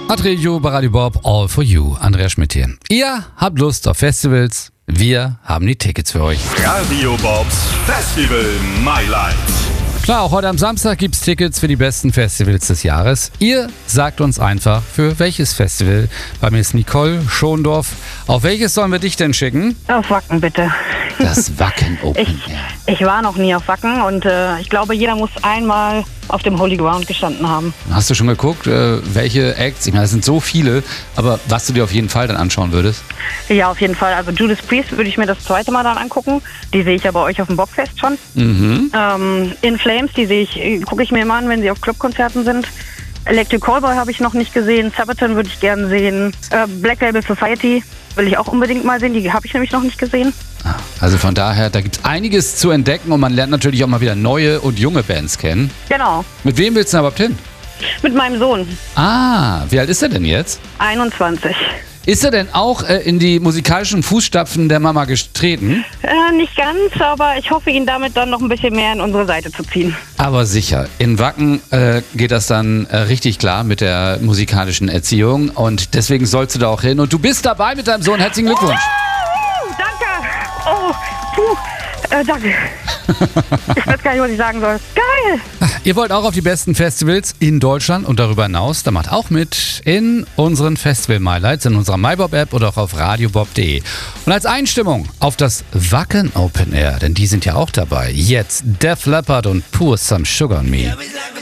Adregio bei Radio Bob, All for You. Andrea Schmidt hier. Ihr habt Lust auf Festivals, wir haben die Tickets für euch. Radio Bobs Festival My Life. Klar, auch heute am Samstag gibt's Tickets für die besten Festivals des Jahres. Ihr sagt uns einfach, für welches Festival. Bei mir ist Nicole Schondorf. Auf welches sollen wir dich denn schicken? Auf Wacken, bitte. Das Wacken Open Air. Ich war noch nie auf Wacken und ich glaube, jeder muss einmal auf dem Holy Ground gestanden haben. Hast du schon geguckt, welche Acts? Ich meine, es sind so viele, aber was du dir auf jeden Fall dann anschauen würdest? Ja, auf jeden Fall. Also Judas Priest würde ich mir das zweite Mal dann angucken. Die sehe ich ja bei euch auf dem Bockfest schon. In Flames, gucke ich mir immer an, wenn sie auf Clubkonzerten sind. Electric Callboy habe ich noch nicht gesehen. Sabaton würde ich gerne sehen. Black Label Society will ich auch unbedingt mal sehen. Die habe ich nämlich noch nicht gesehen. Also von daher, da gibt es einiges zu entdecken und man lernt natürlich auch mal wieder neue und junge Bands kennen. Genau. Mit wem willst du denn überhaupt hin? Mit meinem Sohn. Ah, wie alt ist er denn jetzt? 21. Ist er denn auch in die musikalischen Fußstapfen der Mama getreten? Nicht ganz, aber ich hoffe, ihn damit dann noch ein bisschen mehr in unsere Seite zu ziehen. Aber sicher. In Wacken geht das dann richtig klar mit der musikalischen Erziehung und deswegen sollst du da auch hin. Und du bist dabei mit deinem Sohn. Herzlichen Glückwunsch. Danke. Oh, danke. Ich weiß gar nicht, was ich sagen soll. Geil. Ihr wollt auch auf die besten Festivals in Deutschland und darüber hinaus? Dann macht auch mit in unseren Festival MyLights, in unserer MyBob-App oder auch auf radiobob.de. Und als Einstimmung auf das Wacken Open Air, denn die sind ja auch dabei. Jetzt Def Leppard und Pour Some Sugar on Me.